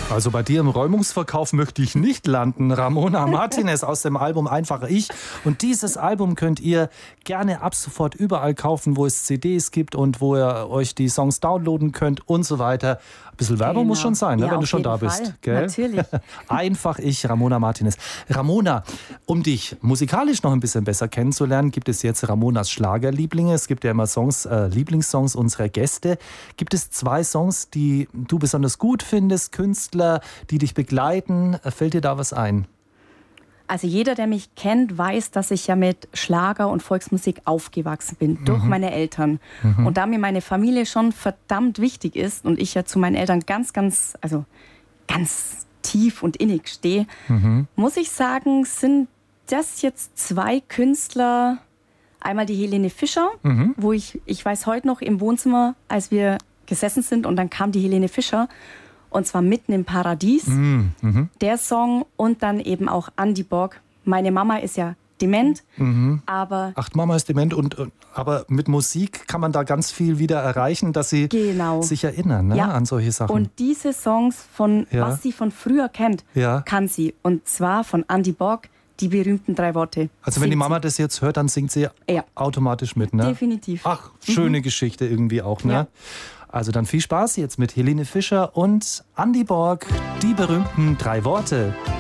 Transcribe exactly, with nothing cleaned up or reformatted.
Also bei dir im Räumungsverkauf möchte ich nicht landen. Ramona Martinez aus dem Album Einfach Ich. Und dieses Album könnt ihr gerne ab sofort überall kaufen, wo es C Ds gibt und wo ihr euch die Songs downloaden könnt und so weiter. Ein bisschen Werbung Genau. muss schon sein, ne, Ja, wenn du auf schon jeden da Fall. bist. Gell? Natürlich. Einfach Ich, Ramona Martinez. Ramona, um dich musikalisch noch ein bisschen besser kennenzulernen, gibt es jetzt Ramonas Schlagerlieblinge. Es gibt ja immer Songs, äh, Lieblingssongs unserer Gäste. Gibt es zwei Songs, die du besonders gut findest, Künstler, die dich begleiten? Fällt dir da was ein? Also jeder, der mich kennt, weiß, dass ich ja mit Schlager und Volksmusik aufgewachsen bin, durch Mhm. meine Eltern. Mhm. Und da mir meine Familie schon verdammt wichtig ist und ich ja zu meinen Eltern ganz, ganz, also ganz tief und innig stehe, Mhm. muss ich sagen, sind das jetzt zwei Künstler. Einmal die Helene Fischer, Mhm. wo ich, ich weiß heute noch im Wohnzimmer, als wir gesessen sind und dann kam die Helene Fischer und zwar mitten im Paradies, Mhm. Mhm. der Song und dann eben auch Andy Borg. Meine Mama ist ja dement, Mhm. aber Ach, Mama ist dement, und, und, aber mit Musik kann man da ganz viel wieder erreichen, dass sie genau. sich erinnern, ne, Ja. an solche Sachen. Und diese Songs, von Ja. was sie von früher kennt, Ja. kann sie. Und zwar von Andy Borg, die berühmten drei Worte. Also wenn die singt Mama das jetzt hört, dann singt sie Ja. automatisch mit, ne? Definitiv. Ach, schöne Geschichte irgendwie auch, ne? Ja. Also dann viel Spaß jetzt mit Helene Fischer und Andy Borg, die berühmten drei Worte.